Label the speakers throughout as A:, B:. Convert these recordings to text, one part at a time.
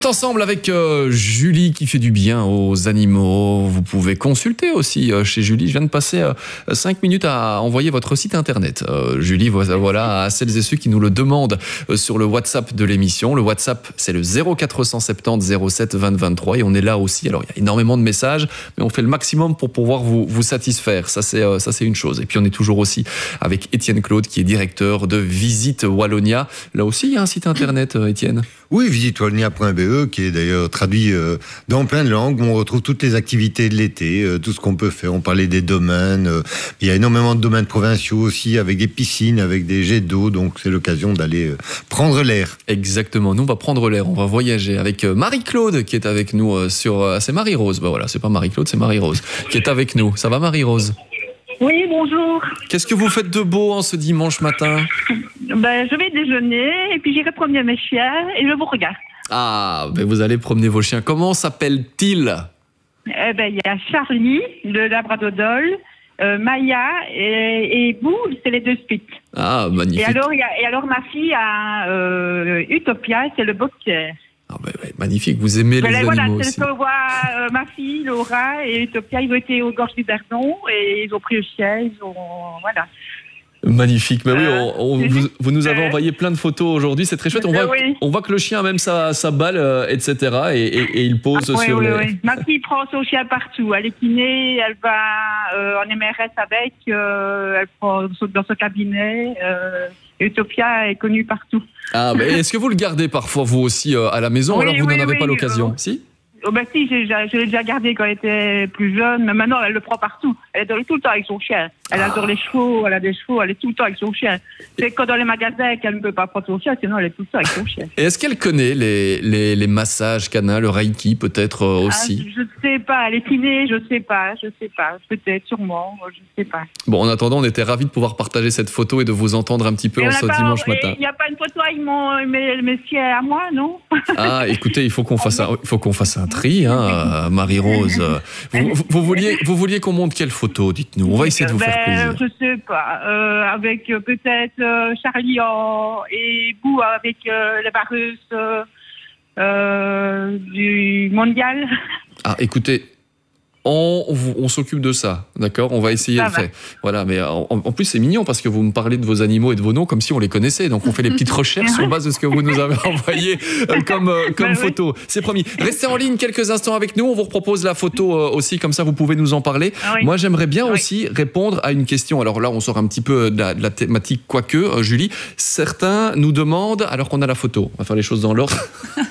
A: Ensemble avec Julie qui fait du bien aux animaux. Vous pouvez consulter aussi chez Julie. Je viens de passer 5 minutes à envoyer votre site internet. Julie, voilà, à celles et ceux qui nous le demandent sur le WhatsApp de l'émission. Le WhatsApp, c'est le 0470 07 20 23 et on est là aussi. Alors, il y a énormément de messages, mais on fait le maximum pour pouvoir vous satisfaire. Ça, c'est une chose. Et puis, on est toujours aussi avec Étienne Claude qui est directeur de Visite Wallonia. Là aussi, il y a un site internet, Étienne.
B: Oui, visitewallonia.be, qui est d'ailleurs traduit dans plein de langues, où on retrouve toutes les activités de l'été, tout ce qu'on peut faire. On parlait des domaines, il y a énormément de domaines provinciaux aussi, avec des piscines, avec des jets d'eau, donc c'est l'occasion d'aller prendre l'air.
A: Exactement, nous on va prendre l'air, on va voyager avec Marie-Claude qui est avec nous c'est Marie-Rose, voilà, c'est pas Marie-Claude, c'est Marie-Rose qui est avec nous. Ça va Marie-Rose ?
C: Oui, bonjour.
A: Qu'est-ce que vous faites de beau en ce dimanche matin ?
C: Je vais déjeuner et puis j'irai promener mes chiens et je vous regarde.
A: Ah, vous allez promener vos chiens. Comment s'appellent-ils ?
C: Il y a Charlie, le Labradodol, Maya et Boo, c'est les deux spits.
A: Ah, magnifique.
C: Et alors ma fille a Utopia, c'est le boxer.
A: Ah, magnifique, vous aimez les animaux aussi.
C: Voilà, ma fille, Laura et Utopia, ils ont été aux Gorges du Verdon et ils ont pris le chien, voilà.
A: Magnifique, mais oui, vous nous avez envoyé plein de photos aujourd'hui, c'est très chouette. On voit que le chien a même sa balle, etc. Et il pose sur le...
C: Oui. Ma fille prend son chien partout. Elle est kiné, elle va en MRS avec, elle prend dans son cabinet. Utopia est connue partout.
A: Ah, mais est-ce que vous le gardez parfois vous aussi à la maison, alors vous n'en avez pas l'occasion Si ?
C: Si, je l'ai déjà gardé quand elle était plus jeune, mais maintenant elle le prend partout. Elle est tout le temps avec son chien. Elle adore les chevaux, elle a des chevaux, elle est tout le temps avec son chien. C'est quand dans les magasins qu'elle ne peut pas prendre son chien, sinon elle est tout le temps avec son chien.
A: Et est-ce qu'elle connaît les massages canins, le reiki peut-être aussi ?
C: Je ne sais pas, elle est kiné, je ne sais pas, peut-être, sûrement, je ne sais pas.
A: Bon, en attendant, on était ravis de pouvoir partager cette photo et de vous entendre un petit peu ce dimanche matin.
C: Il n'y a pas une photo avec mes chiens à moi, non ?
A: Ah, écoutez, il faut qu'on fasse un tri, hein, Marie-Rose. Vous vouliez qu'on monte quelle photo, dites-nous. On va essayer de vous faire plaisir.
C: Je sais pas. Avec peut-être Charlie et Bou avec les vareuses du mondial.
A: Ah, écoutez. On s'occupe de ça, d'accord ? On va essayer de faire. Voilà, mais en plus c'est mignon parce que vous me parlez de vos animaux et de vos noms comme si on les connaissait. Donc on fait les petites recherches sur base de ce que vous nous avez envoyé comme photo. C'est promis. Restez en ligne quelques instants avec nous. On vous propose la photo aussi, comme ça vous pouvez nous en parler. Moi j'aimerais bien aussi répondre à une question. Alors là on sort un petit peu de la thématique, quoique, Julie. Certains nous demandent, alors qu'on a la photo, on va faire les choses dans l'ordre.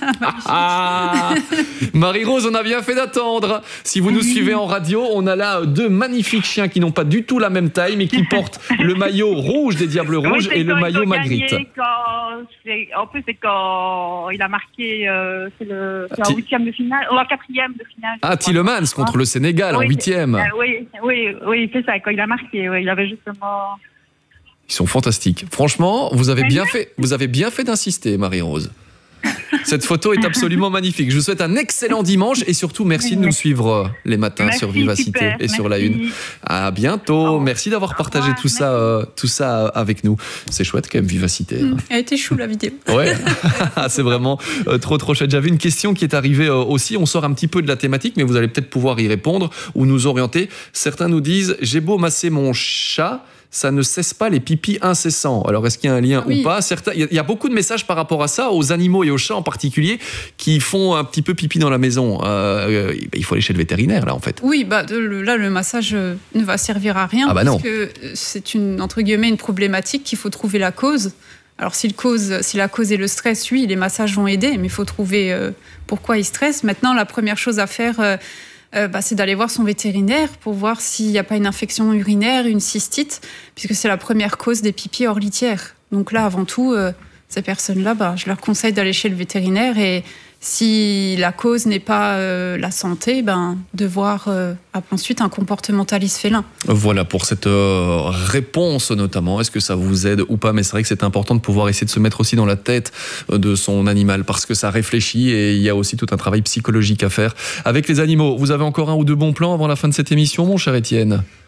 A: Marie-Rose, on a bien fait d'attendre. Si vous nous suivez en radio, on a là 2 magnifiques chiens qui n'ont pas du tout la même taille, mais qui portent le maillot rouge des Diables Rouges et le maillot Magritte.
C: En plus, c'est quand il a marqué, c'est en 8e de finale, ou en 4e de finale.
A: Ah, Tielemans contre le Sénégal en 8e.
C: Oui, c'est ça, quand il a marqué, il avait justement...
A: Ils sont fantastiques. Franchement, vous avez bien fait d'insister, Marie-Rose. Cette photo est absolument magnifique. Je vous souhaite un excellent dimanche et surtout merci de nous suivre les matins sur Vivacité et sur la Une. À bientôt. Merci d'avoir partagé tout ça avec nous. C'est chouette quand même, Vivacité.
D: Elle était chou la vidéo.
A: Ouais, c'est vraiment trop chouette. J'avais une question qui est arrivée aussi. On sort un petit peu de la thématique, mais vous allez peut-être pouvoir y répondre ou nous orienter. Certains nous disent « J'ai beau masser mon chat ». Ça ne cesse pas les pipis incessants. Alors, est-ce qu'il y a un lien ou pas ? Il y a beaucoup de messages par rapport à ça, aux animaux et aux chats en particulier, qui font un petit peu pipi dans la maison. Il faut aller chez le vétérinaire, là, en fait.
D: Oui, là, le massage ne va servir à rien, parce que c'est entre guillemets, une problématique qu'il faut trouver la cause. Alors, si la cause est le stress, oui, les massages vont aider, mais il faut trouver pourquoi il stresse. Maintenant, la première chose à faire... c'est d'aller voir son vétérinaire pour voir s'il n'y a pas une infection urinaire, une cystite, puisque c'est la première cause des pipis hors litière. Donc là, avant tout, ces personnes-là, je leur conseille d'aller chez le vétérinaire et si la cause n'est pas la santé, de voir ensuite un comportementaliste félin.
A: Voilà pour cette réponse notamment. Est-ce que ça vous aide ou pas ? Mais c'est vrai que c'est important de pouvoir essayer de se mettre aussi dans la tête de son animal parce que ça réfléchit et il y a aussi tout un travail psychologique à faire avec les animaux. Vous avez encore 1 ou 2 bons plans avant la fin de cette émission, mon cher Étienne ?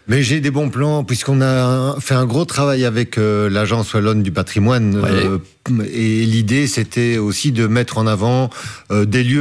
B: Mais j'ai des bons plans, puisqu'on a fait un gros travail avec l'Agence Wallonne du patrimoine. Et l'idée, c'était aussi de mettre en avant des lieux